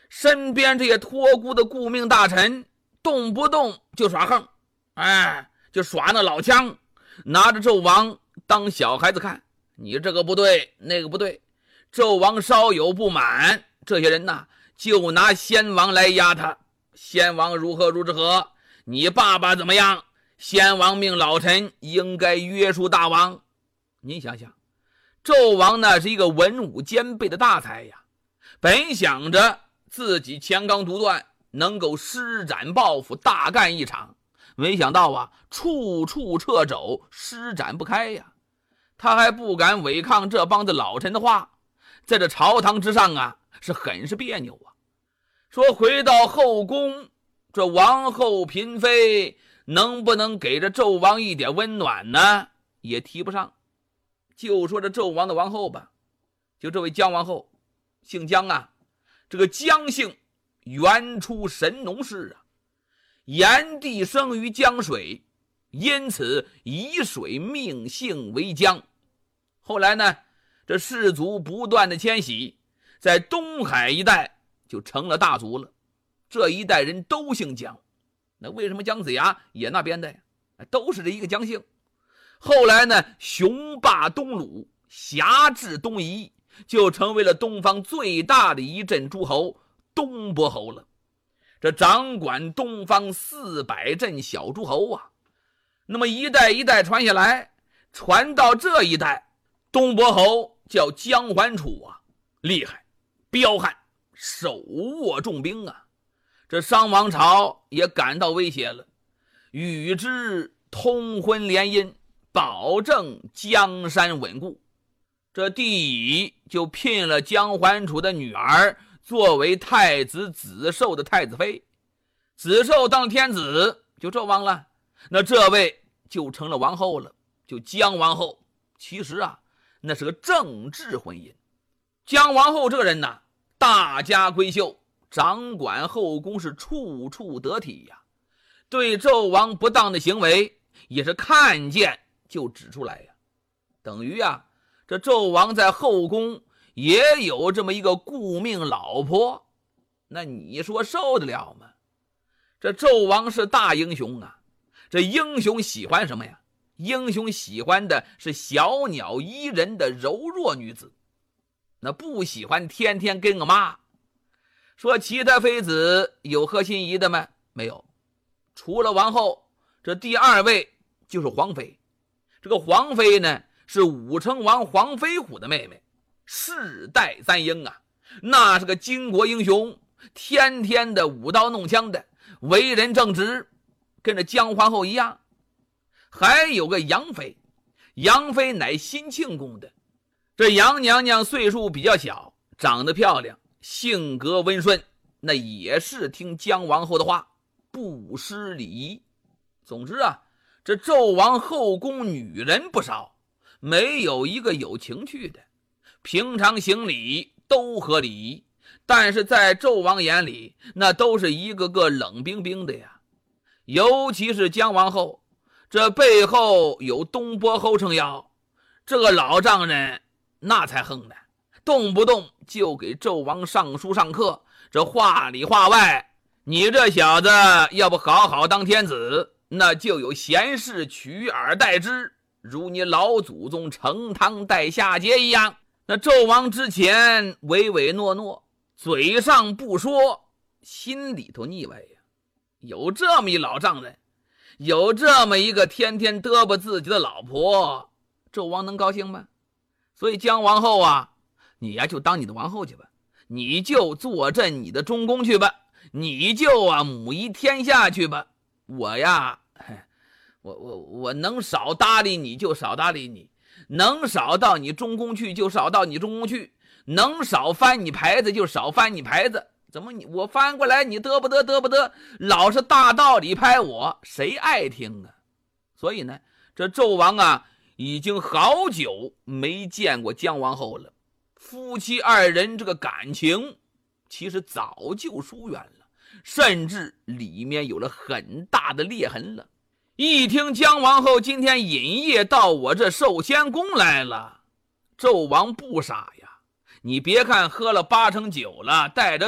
身边这些托孤的顾命大臣动不动就耍横，就耍那老枪，拿着纣王当小孩子看，你这个不对那个不对。纣王稍有不满，这些人呢就拿先王来压他，先王如何如何，你爸爸怎么样，先王命老臣应该约束大王。您想想，纣王呢是一个文武兼备的大才呀，本想着自己强刚独断，能够施展抱负，大干一场，没想到啊，处处掣肘，施展不开呀。他还不敢违抗这帮子老臣的话，在这朝堂之上啊，是很是别扭啊。说回到后宫，这王后嫔妃能不能给这纣王一点温暖呢？也提不上。就说这纣王的王后吧，就这位姜王后，姓姜啊，这个姜姓原出神农氏啊，炎帝生于江水，因此以水命姓为姜。后来呢，这氏族不断的迁徙，在东海一带就成了大族了，这一代人都姓姜。那为什么姜子牙也那边的呀？都是这一个姜姓。后来呢，雄霸东鲁，辖制东夷，就成为了东方最大的一镇诸侯东伯侯了。这掌管东方400镇小诸侯啊。那么一代一代传下来，传到这一代，东伯侯叫姜桓楚啊，厉害彪悍，手握重兵啊。这商王朝也感到威胁了，与之通婚联姻，保证江山稳固。这帝乙就聘了姜桓楚的女儿作为太子子受的太子妃，子受当了天子，就纣王了，那这位就成了王后了，就姜王后。其实啊，那是个政治婚姻。姜王后这个人呢，大家闺秀，掌管后宫是处处得体呀，对纣王不当的行为也是看见就指出来呀。等于啊，这纣王在后宫也有这么一个顾命老婆，那你说受得了吗？这纣王是大英雄啊，这英雄喜欢什么呀？英雄喜欢的是小鸟依人的柔弱女子，那不喜欢天天跟个妈。说其他妃子有合心仪的吗？没有。除了王后，这第二位就是皇妃。这个皇妃呢，是武成王黄飞虎的妹妹，世代三英啊，那是个巾帼英雄，天天的舞刀弄枪的，为人正直，跟着姜皇后一样。还有个杨妃，杨妃乃新庆宫的。这杨娘娘岁数比较小，长得漂亮，性格温顺，那也是听姜王后的话，不失礼仪。总之啊，这纣王后宫女人不少，没有一个有情趣的，平常行礼都合理，但是在纣王眼里，那都是一个个冷冰冰的呀。尤其是姜王后，这背后有东伯侯撑腰，这个老丈人那才横呢，动不动就给纣王上书上课，这话里话外，你这小子要不好好当天子，那就有贤士取而代之，如你老祖宗盛汤代夏桀一样。那纣王之前唯唯诺诺，嘴上不说，心里头腻歪呀。有这么一老丈人，有这么一个天天嘚啵自己的老婆，纣王能高兴吗？所以姜王后啊，你呀就当你的王后去吧，你就坐镇你的中宫去吧，你就母仪天下去吧。我呀，我能少搭理你就少搭理你，能少到你中宫去就少到你中宫去，能少翻你牌子就少翻你牌子。怎么我翻过来你嘚不得，老是大道理拍我，谁爱听啊？所以呢，这纣王啊已经好久没见过姜王后了，夫妻二人这个感情其实早就疏远了，甚至里面有了很大的裂痕了。一听姜王后今天饮夜到我这寿仙宫来了，纣王不傻呀，你别看喝了8成酒了，带着